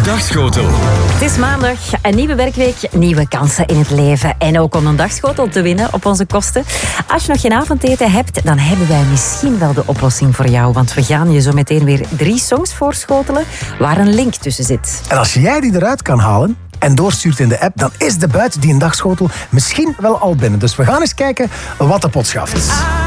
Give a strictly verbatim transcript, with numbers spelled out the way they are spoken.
Dagschotel. Het is maandag, een nieuwe werkweek, nieuwe kansen in het leven. En ook om een dagschotel te winnen op onze kosten. Als je nog geen avondeten hebt, dan hebben wij misschien wel de oplossing voor jou. Want we gaan je zo meteen weer drie songs voorschotelen waar een link tussen zit. En als jij die eruit kan halen en doorstuurt in de app, dan is de buit die een dagschotel misschien wel al binnen. Dus we gaan eens kijken wat de pot schaft.